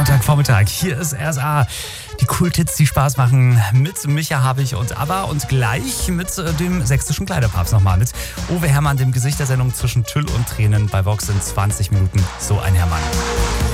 Sonntagvormittag. Hier ist RSA. Die Cool-Tits, die Spaß machen. Mit Micha habe ich und ABBA und gleich mit dem sächsischen Kleiderpapst nochmal. Mit Uwe Herrmann, dem Gesicht der Sendung zwischen Tüll und Tränen bei Vox in 20 Minuten. So ein Herrmann.